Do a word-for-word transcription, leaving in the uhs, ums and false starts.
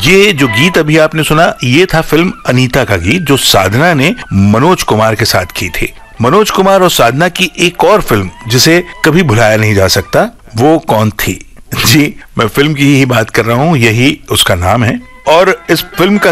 ये जो गीत अभी आपने सुना, ये था फिल्म अनीता का गीत, जो साधना ने मनोज कुमार के साथ की थी। मनोज कुमार और साधना की एक और फिल्म जिसे कभी भुलाया नहीं जा सकता, वो कौन थी? जी, मैं फिल्म की ही बात कर रहा हूँ, यही उसका नाम है। और इस फिल्म का